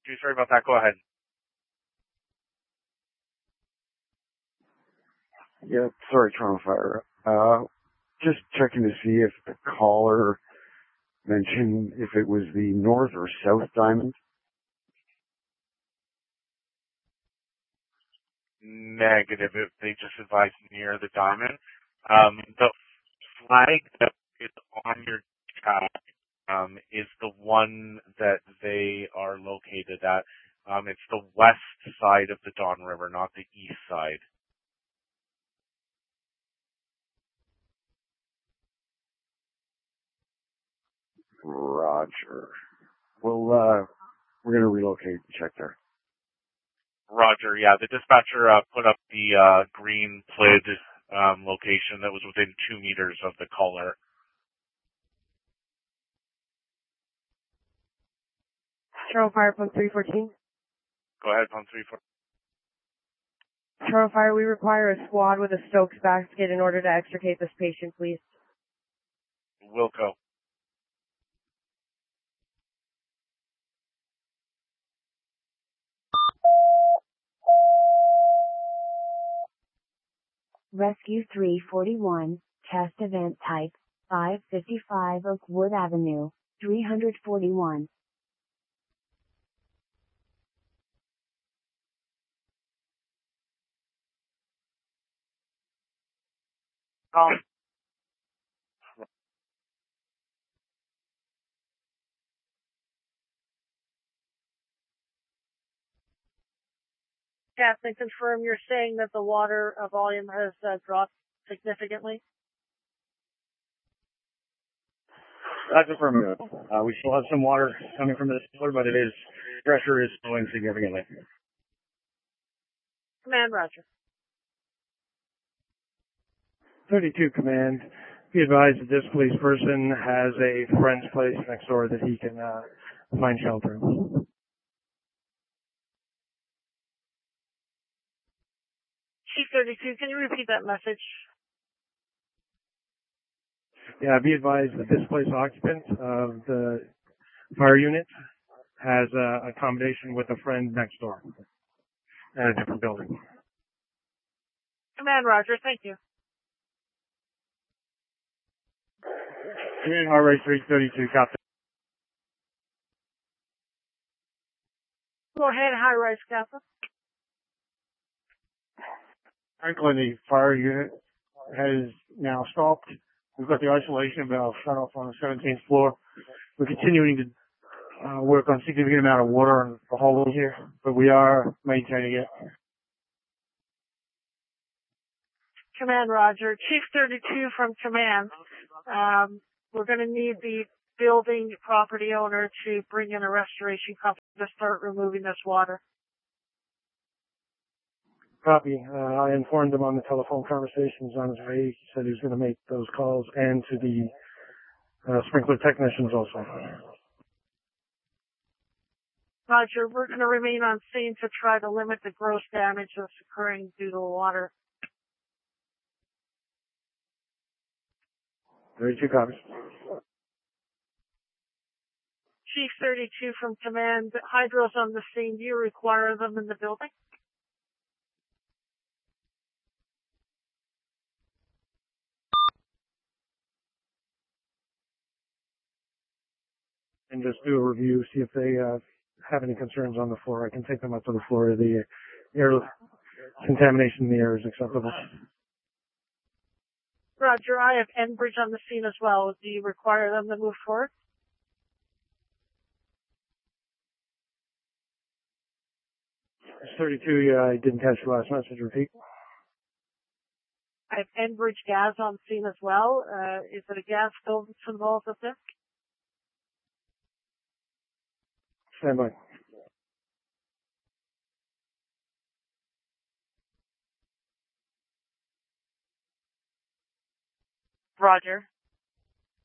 Too sorry about that. Go ahead. Yeah, sorry, Toronto Fire. Just checking to see if the caller mentioned if it was the north or south diamond. Negative. They just advised near the diamond. The flag that is on your chat is the one that they are located at. It's the west side of the Don River, not the east side. Roger. Well, we're going to relocate and check there. Roger, yeah. The dispatcher put up the green plid location that was within 2 meters of the caller. Toronto Fire, Pump 314. Go ahead, Pump 314. Toronto Fire, we require a squad with a Stokes basket in order to extricate this patient, please. Wilco. Rescue 341, test event type, 555 Oakwood Avenue, 341. Captain, confirm you're saying that the water volume has dropped significantly? That's affirmative. We still have some water coming from the sewer, but pressure is slowing significantly. Command, Roger. 32 Command. Be advised that this police person has a friend's place next door that he can find shelter in. Chief 32, can you repeat that message? Yeah, be advised that this place occupant of the fire unit has accommodation with a friend next door at a different building. Command, Roger. Thank you. Command High Rise 332, Captain. Go ahead, High Rise, Captain. Franklin, the fire unit has now stopped. We've got the isolation valve shut off on the 17th floor. We're continuing to work on a significant amount of water in the hallway here, but we are maintaining it. Command, Roger. Chief 32 from Command. We're going to need the building property owner to bring in a restoration company to start removing this water. Copy. I informed him on the telephone conversations on his way. He said he was going to make those calls and to the sprinkler technicians also. Roger, we're going to remain on scene to try to limit the gross damage that's occurring due to the water. 32 copies. Chief 32 from Command, Hydro's on the scene. Do you require them in the building? And just do a review, see if they have any concerns on the floor. I can take them up to the floor. The air contamination in the air is acceptable. Roger, I have Enbridge on the scene as well. Do you require them to move forward? It's 32, I didn't catch the last message. Repeat. I have Enbridge gas on the scene as well. Is it a gas stove that's involved with this? Stand by. Roger.